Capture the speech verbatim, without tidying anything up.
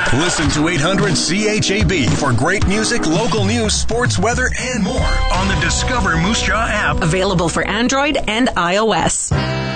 Listen to eight hundred C H A B for great music, local news, sports, weather, and more on the Discover Moose Jaw app. Available for Android and iOS.